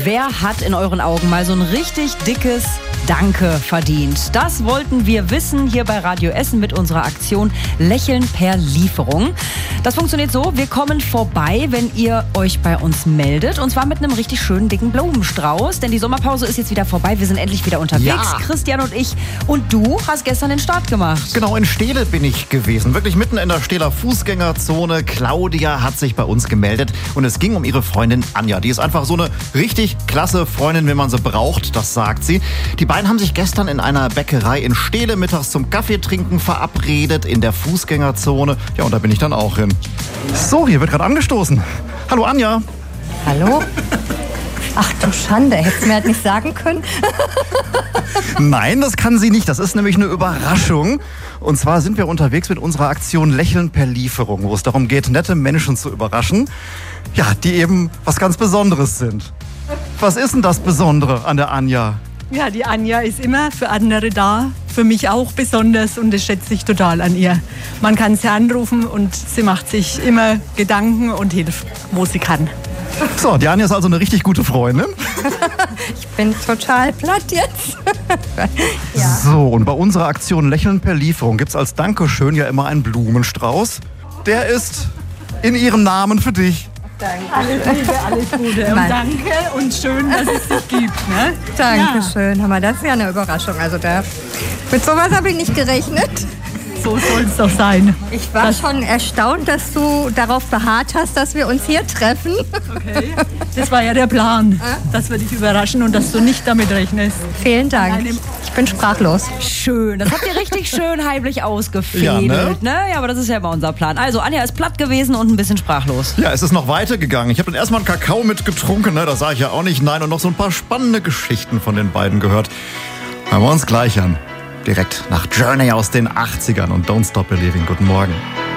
wer hat in euren Augen mal so ein richtig dickes Danke verdient? Das wollten wir wissen hier bei Radio Essen mit unserer Aktion Lächeln per Lieferung. Das funktioniert so, wir kommen vorbei, wenn ihr euch bei uns meldet. Und zwar mit einem richtig schönen dicken Blumenstrauß. Denn die Sommerpause ist jetzt wieder vorbei, wir sind endlich wieder unterwegs. Ja. Christian und ich. Und du hast gestern den Start gemacht. Genau, in Steele bin ich gewesen. Wirklich mitten in der Steeler Fußgängerzone. Claudia hat sich bei uns gemeldet. Und es ging um ihre Freundin Anja. Die ist einfach so eine richtig klasse Freundin, wenn man sie braucht. Das sagt sie. Die beiden haben sich gestern in einer Bäckerei in Steele mittags zum Kaffeetrinken verabredet in der Fußgängerzone. Ja, und da bin ich dann auch hin. So, hier wird gerade angestoßen. Hallo Anja. Hallo? Ach du Schande, hättest du mir halt nicht sagen können? Nein, das kann sie nicht. Das ist nämlich eine Überraschung. Und zwar sind wir unterwegs mit unserer Aktion Lächeln per Lieferung, wo es darum geht, nette Menschen zu überraschen, ja, die eben was ganz Besonderes sind. Was ist denn das Besondere an der Anja? Ja, die Anja ist immer für andere da, für mich auch besonders und das schätze ich total an ihr. Man kann sie anrufen und sie macht sich immer Gedanken und hilft, wo sie kann. So, die Anja ist also eine richtig gute Freundin. Ich bin total platt jetzt. Ja. So, und bei unserer Aktion Lächeln per Lieferung gibt es als Dankeschön ja immer einen Blumenstrauß. Der ist in ihrem Namen für dich. Danke. Alles Liebe, alles Gute und danke und schön, dass es dich gibt. Ne? Dankeschön, Hammer, das ist ja eine Überraschung. Also mit sowas habe ich nicht gerechnet. So soll es doch sein. Ich war schon erstaunt, dass du darauf beharrt hast, dass wir uns hier treffen. Okay. Das war ja der Plan, dass wir dich überraschen und dass du nicht damit rechnest. Vielen Dank. Ich bin sprachlos. Schön, das habt ihr richtig schön heimlich ausgefädelt. Ja, ja, aber das ist ja immer unser Plan. Also Anja ist platt gewesen und ein bisschen sprachlos. Ja, es ist noch weitergegangen. Ich habe dann erstmal einen Kakao mitgetrunken, ne? Da sage ich ja auch nicht nein. Und noch so ein paar spannende Geschichten von den beiden gehört. Hören wir uns gleich an. Direkt nach Journey aus den 80ern und Don't Stop Believing. Guten Morgen.